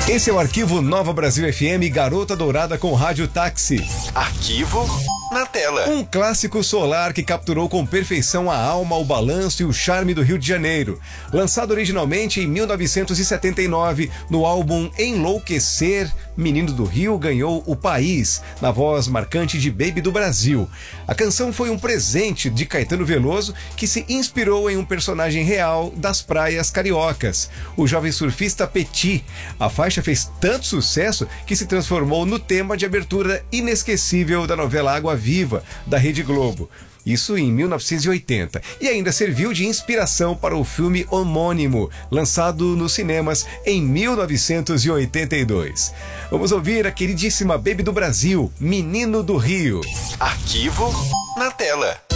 Esse é o Arquivo Nova Brasil FM, Garota Dourada com Rádio Táxi. Arquivo na tela. Um clássico solar que capturou com perfeição a alma, o balanço e o charme do Rio de Janeiro. Lançado originalmente em 1979, no álbum Enlouquecer, Menino do Rio ganhou o país, na voz marcante de Baby do Brasil. A canção foi um presente de Caetano Veloso, que se inspirou em um personagem real das praias cariocas, o jovem surfista Petit. A faixa fez tanto sucesso que se transformou no tema de abertura inesquecível da novela Água Viva, da Rede Globo. Isso em 1980. E ainda serviu de inspiração para o filme homônimo, lançado nos cinemas em 1982. Vamos ouvir a queridíssima Baby do Brasil, Menino do Rio. Arquivo na tela.